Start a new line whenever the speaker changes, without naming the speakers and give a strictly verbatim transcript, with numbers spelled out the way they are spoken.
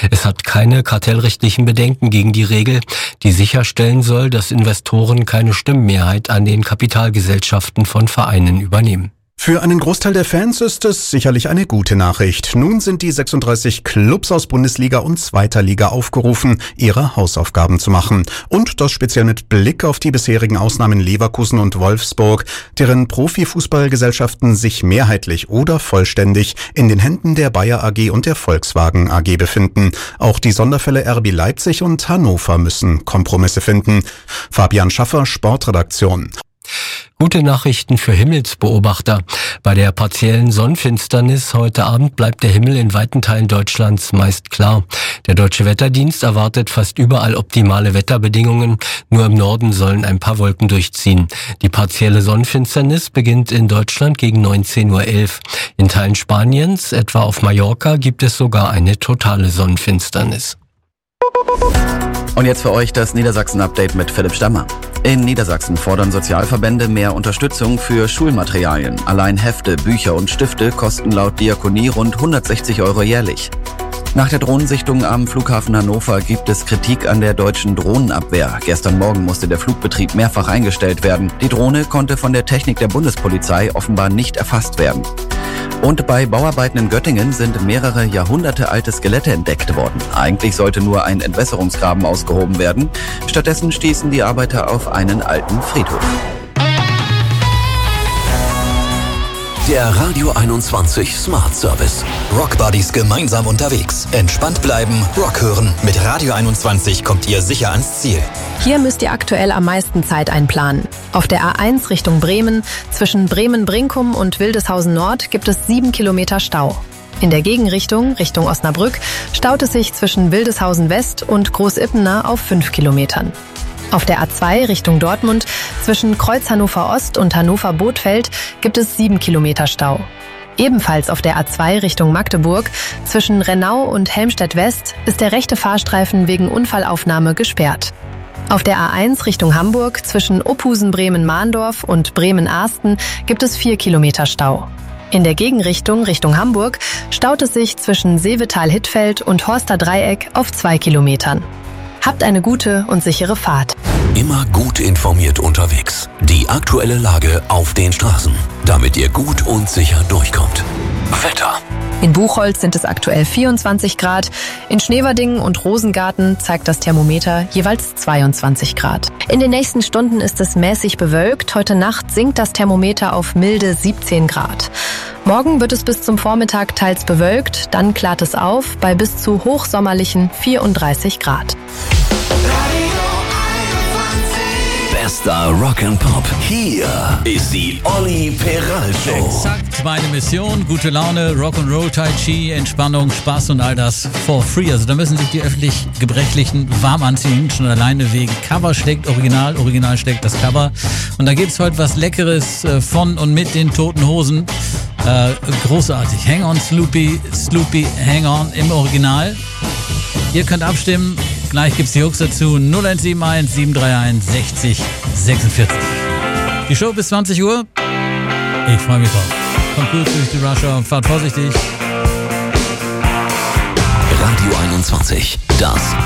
Es hat keine kartellrechtlichen Bedenken gegen die Regel, die sicherstellen soll, dass Investoren keine Stimmmehrheit an den Kapitalgesellschaften von Vereinen übernehmen.
Für einen Großteil der Fans ist es sicherlich eine gute Nachricht. Nun sind die sechsunddreißig Clubs aus Bundesliga und zweiter Liga aufgerufen, ihre Hausaufgaben zu machen. Und das speziell mit Blick auf die bisherigen Ausnahmen Leverkusen und Wolfsburg, deren Profifußballgesellschaften sich mehrheitlich oder vollständig in den Händen der Bayer A G und der Volkswagen A G befinden. Auch die Sonderfälle R B Leipzig und Hannover müssen Kompromisse finden. Fabian Schaffer, Sportredaktion.
Gute Nachrichten für Himmelsbeobachter. Bei der partiellen Sonnenfinsternis heute Abend bleibt der Himmel in weiten Teilen Deutschlands meist klar. Der Deutsche Wetterdienst erwartet fast überall optimale Wetterbedingungen. Nur im Norden sollen ein paar Wolken durchziehen. Die partielle Sonnenfinsternis beginnt in Deutschland gegen neunzehn Uhr elf. In Teilen Spaniens, etwa auf Mallorca, gibt es sogar eine totale Sonnenfinsternis.
Und jetzt für euch das Niedersachsen-Update mit Philipp Stammer. In Niedersachsen fordern Sozialverbände mehr Unterstützung für Schulmaterialien. Allein Hefte, Bücher und Stifte kosten laut Diakonie rund hundertsechzig Euro jährlich. Nach der Drohnensichtung am Flughafen Hannover gibt es Kritik an der deutschen Drohnenabwehr. Gestern Morgen musste der Flugbetrieb mehrfach eingestellt werden. Die Drohne konnte von der Technik der Bundespolizei offenbar nicht erfasst werden. Und bei Bauarbeiten in Göttingen sind mehrere Jahrhunderte alte Skelette entdeckt worden. Eigentlich sollte nur ein Entwässerungsgraben ausgehoben werden. Stattdessen stießen die Arbeiter auf einen alten Friedhof.
Der Radio einundzwanzig Smart Service. Rock Buddies gemeinsam unterwegs. Entspannt bleiben, Rock hören. Mit Radio einundzwanzig kommt ihr sicher ans Ziel.
Hier müsst ihr aktuell am meisten Zeit einplanen. Auf der A eins Richtung Bremen, zwischen Bremen-Brinkum und Wildeshausen Nord gibt es sieben Kilometer Stau. In der Gegenrichtung, Richtung Osnabrück, staut es sich zwischen Wildeshausen West und Großippener auf fünf Kilometern. Auf der A zwei Richtung Dortmund, zwischen Kreuz Hannover Ost und Hannover Bothfeld, gibt es sieben Kilometer Stau. Ebenfalls auf der A zwei Richtung Magdeburg, zwischen Rennau und Helmstedt West, ist der rechte Fahrstreifen wegen Unfallaufnahme gesperrt. Auf der A eins Richtung Hamburg, zwischen Opusen-Bremen-Mahndorf und Bremen-Ahsten, gibt es vier Kilometer Stau. In der Gegenrichtung Richtung Hamburg staut es sich zwischen Seevetal-Hittfeld und Horster Dreieck auf zwei Kilometern. Habt eine gute und sichere Fahrt.
Immer gut informiert unterwegs. Die aktuelle Lage auf den Straßen, damit ihr gut und sicher durchkommt. Wetter.
In Buchholz sind es aktuell vierundzwanzig Grad. In Schneverdingen und Rosengarten zeigt das Thermometer jeweils zweiundzwanzig Grad. In den nächsten Stunden ist es mäßig bewölkt. Heute Nacht sinkt das Thermometer auf milde siebzehn Grad. Morgen wird es bis zum Vormittag teils bewölkt, dann klart es auf bei bis zu hochsommerlichen vierunddreißig Grad.
Bester Rock and Pop. Hier ist die Olli Peral Show.
Exakt meine Mission. Gute Laune, Rock'n'Roll, Tai Chi, Entspannung, Spaß und all das for free. Also da müssen sich die öffentlich Gebrechlichen warm anziehen. Schon alleine wegen Cover schlägt Original, Original schlägt das Cover. Und da gibt's heute was Leckeres von und mit den Toten Hosen. Äh, großartig. Hang on Sloopy, Sloopy, Hang on im Original. Ihr könnt abstimmen. Gleich gibt's die Hooks dazu. null eins sieben eins sieben drei eins sechzig sechsundvierzig. Die Show bis zwanzig Uhr. Ich freue mich drauf. Kommt gut durch die Rush Hour. Fahrt vorsichtig.
Radio einundzwanzig. Das